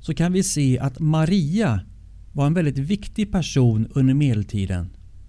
så kan vi se att Maria var en väldigt viktig person under medeltiden.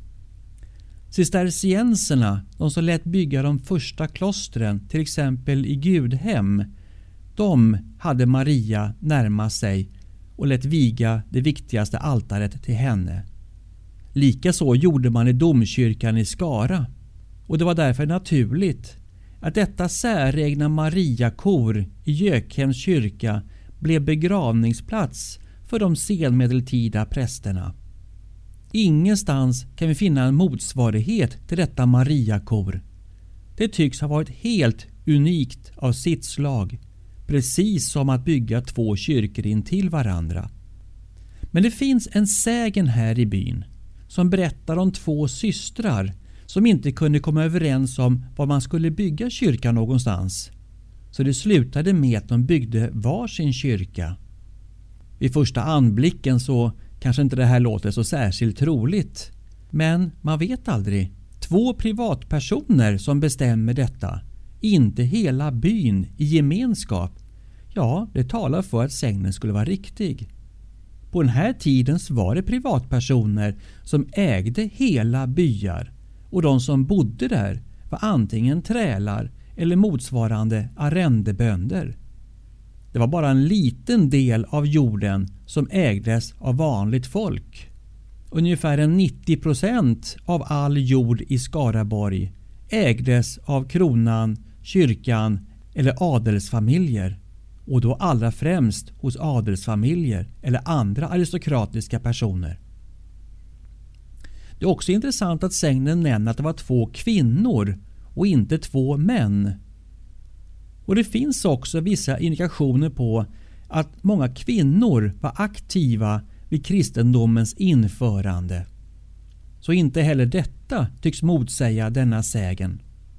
Cistercienserna, de som lät bygga de första klostren, till exempel i Gudhem, de hade Maria närma sig och lät viga det viktigaste altaret till henne. Likaså gjorde man i domkyrkan i Skara, och det var därför naturligt att detta säregna Mariakor i Gökhems kyrka blev begravningsplats för de senmedeltida prästerna. Ingenstans kan vi finna en motsvarighet till detta Mariakor. Det tycks ha varit helt unikt av sitt slag, precis som att bygga två kyrkor intill varandra. Men det finns en sägen här i byn som berättar om två systrar som inte kunde komma överens om var man skulle bygga kyrkan någonstans. Så det slutade med att de byggde varsin kyrka. Vid första anblicken så kanske inte det här låter så särskilt troligt. Men man vet aldrig. Två privatpersoner som bestämmer detta. Inte hela byn i gemenskap. Ja, det talar för att sägnen skulle vara riktig. På den här tiden var det privatpersoner som ägde hela byar. Och de som bodde där var antingen trälar eller motsvarande arrendebönder. Det var bara en liten del av jorden som ägdes av vanligt folk. Ungefär 90% av all jord i Skaraborg ägdes av kronan, kyrkan eller adelsfamiljer. Och då allra främst hos adelsfamiljer eller andra aristokratiska personer. Det är också intressant att sägnen nämner att det var två kvinnor och inte två män. Och det finns också vissa indikationer på att många kvinnor var aktiva vid kristendomens införande. Så inte heller detta tycks motsäga denna sägen.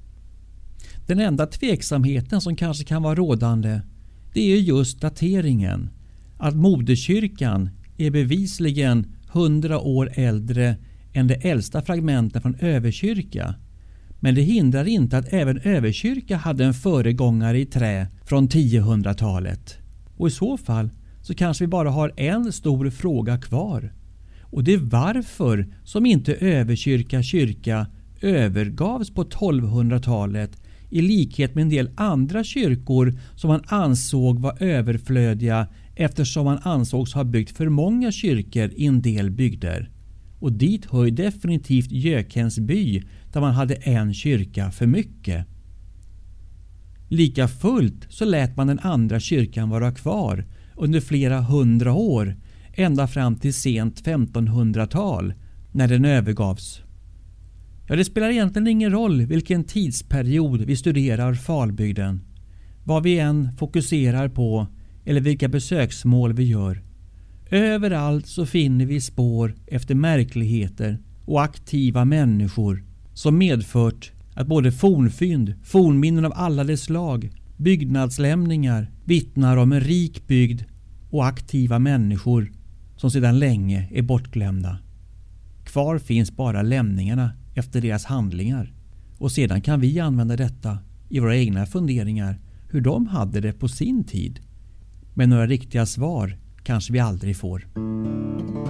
Den enda tveksamheten som kanske kan vara rådande, det är just dateringen. Att moderkyrkan är bevisligen 100 år äldre än de äldsta fragmenten från överkyrka. Men det hindrar inte att även överkyrka hade en föregångare i trä från 1000-talet. Och i så fall så kanske vi bara har en stor fråga kvar. Och det är varför som inte överkyrka kyrka övergavs på 1200-talet i likhet med en del andra kyrkor som man ansåg var överflödiga eftersom man ansågs ha byggt för många kyrkor i en del bygder. Och dit hör definitivt Gökhems by där man hade en kyrka för mycket. Lika fullt så lät man den andra kyrkan vara kvar under flera hundra år ända fram till sent 1500-tal när den övergavs. Ja, det spelar egentligen ingen roll vilken tidsperiod vi studerar Falbygden, vad vi än fokuserar på eller vilka besöksmål vi gör. Överallt så finner vi spår efter märkligheter och aktiva människor som medfört att både fornfynd, fornminnen av alla dess slag, byggnadslämningar vittnar om en rik bygd och aktiva människor som sedan länge är bortglömda. Kvar finns bara lämningarna efter deras handlingar och sedan kan vi använda detta i våra egna funderingar hur de hade det på sin tid. Men några riktiga svar kanske vi aldrig får.